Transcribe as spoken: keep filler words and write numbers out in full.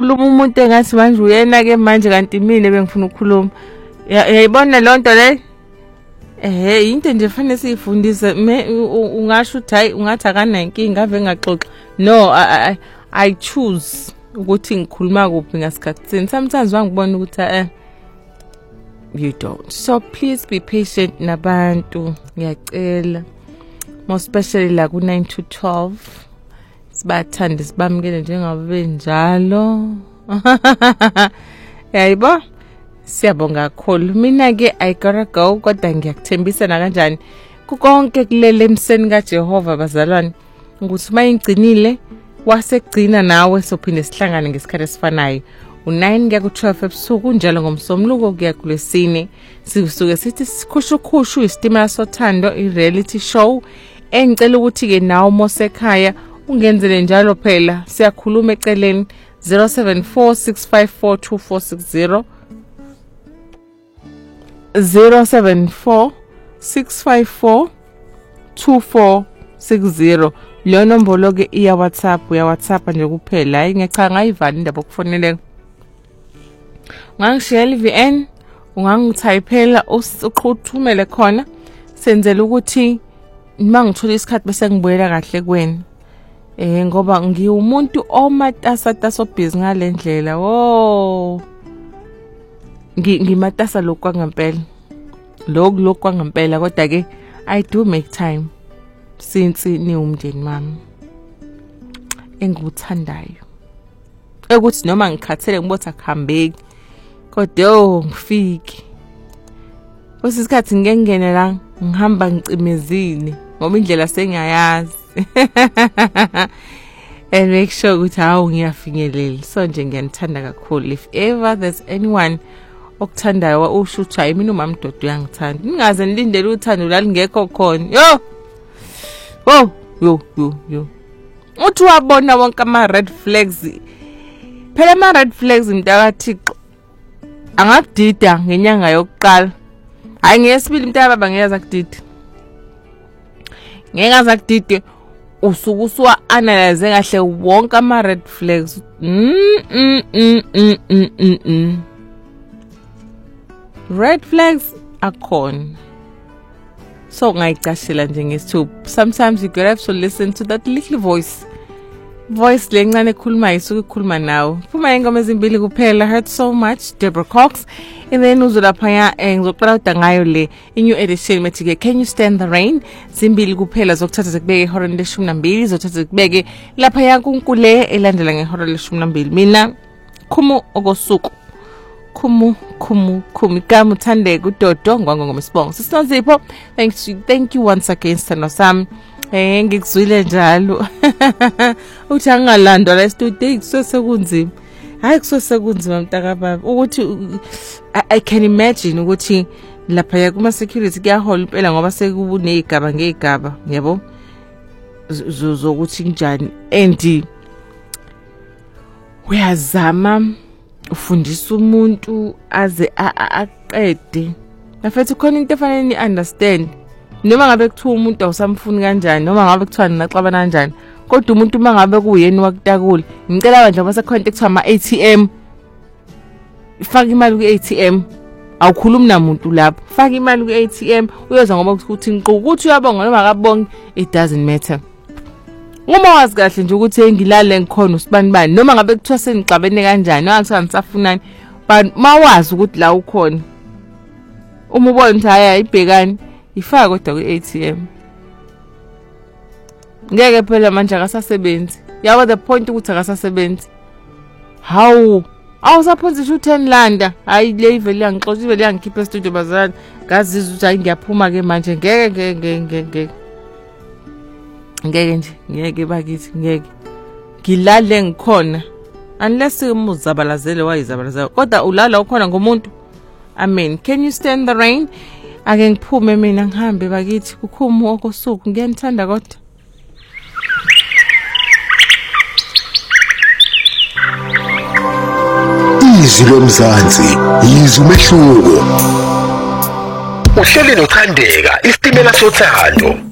kukhuluma umuntu engathi manje uyena ke manje kanti mina bengifuna ukukhuluma. Yayibona lonto le? Eh into nje fanele siyifundise ungasho uthi hayi ungathi akana inkinga ave ngaxoxa. No, I, I, I choose ukuthi ngikhuluma kuphi ngasikhathi. Sometimes wangibona ukuthi eh you don't. So please be patient nabantu ngiyacela. More especially la ku nine to twelve. Sibathanda sibamukele njengabe njalo. Yayibo? Siyabonga kakhulu. Mina ke I gotta go kodwa ngiyakuthembisa na kanjani kukonke kulele emseni kaJehova bazalwane ukuthi mayingcinile wasegcina nawe sophinde sihlangane ngesikhathi esifanayo u nine kuya ku twelve ebusuku njalo ngomsombuluko kuya kulesine sisuke sithi sikhushukhushu isitimela sothando I reality show engicela ukuthi ke nawo mosekhaya ungenzele njalo phela siyakhuluma eceleni zero seven four six five four two four six zero zero seven four six five four two four six zero lo nombolo ke iya WhatsApp ya WhatsApp nje kuphela hayi ngicha ngayivali indaba okufoneleka ngangishela V N ungangithayipela uqhuthumele khona senzele ukuthi mangithola isikhathi bese ngibuyela kahle kweni eh ngoba ngiumuntu omatasa taso busy ngalendlela wo ngimatasa lokwa ngempela lokho lokwa ngempela kodwa ke I do make time since ni umndeni mami engikuthandayo ukuthi noma ngikhathele ngibotha khambeki kodwa ngifike osisikhathi ngengene la ngihamba ngicimezile ngoba indlela sengiyayazi and make sure ukuthi hawo ngiyafinyelela so nje ngiyanithanda kakhulu if ever there's anyone okuthandayo ushutha yimi umama Dodo uyangithanda ningaze nilindele uthando la lingekho khona yo oh yo yo yo uthi wabona wonke ama red flags phela ama red flags mntakathixo angakudida ngenyanga yokuqala hayi ngeyesibili mntaka baba ngiyaza kudida ngengaza kudide usuku uswa analyze kahle wonke ama red flags mm mm mm mm mm mm red flags akhona so ngayicashela nje ngesithupa sometimes you gotta have to listen to that little voice voice lencane ekhuluma isuke ikhuluma nawe phuma ingoma ezimbili kuphela heard so much Deborah Cox and then uzolapha ya ngizoqala ngayo le new edition methi Can You Stand the Rain zimbili kuphela zokuthatha zikubeke ihora leshumi nambili zothatha zikubeke lapha ya kunkule elandela ngehora leshumi nambili mina khumu okosuku khumu khumu khumu kama uthande kuDodo ngwango ngomsibongo sisonzipho thank you thank you once again sithando sami eh ngikuzwile njalo uthi angalandwa la studio kusesekunzima hayi kusesekunzima mntaka baba ukuthi I can imagine ukuthi lapha ya kuma security kuyahola impela ngoba sekubunezigaba ngezigaba yabo zokuthi njani and uyazama ufundisa umuntu aze aqede nafethi khona into efanele ni understand noma ngabe kuthiwa umuntu awusamfuni kanjani noma ngabe kuthiwa ninaxabana kanjani kodwa umuntu mangabe kuyena wakutakula ngicela bandla basekhonto ekuthiwa ama A T M faka imali ku A T M awukhulumi namuntu lapho faka imali ku A T M uyoza ngoba ukuthi nqo ukuthi uyabonga noma akabonga it doesn't matter uma wazi kahle nje ukuthi engilale ngikhona usibani bani noma ngabe kuthiwa senixabene kanjani noma kuthiwa nisafunani but mawazi ukuthi la ukhona uma ubona ukuthi haya ibhekani ifaka kodwa ku A T M ngeke phela manje akasasebenzi yabo the point ukuthi akasasebenzi how awusaphonza u ten landa hayi level yangixoxile leyangikhipha studio bazali ngazizwa ukuthi hayi ngiyaphuma ke manje ngeke ngeke ngeke ngeke nje ngeke bakithi ngeke ngilale ngikhona unless umuzabalazele wayizabalazela kodwa ulala ukhona ngomuntu amen. Can you stand the rain ake ngiphume mina ngihambe bakithi kukhumu okosuku ngiyanithanda kodwa izwi lomzansi izwi umehluko uhleli nothandeka isitimela sothando.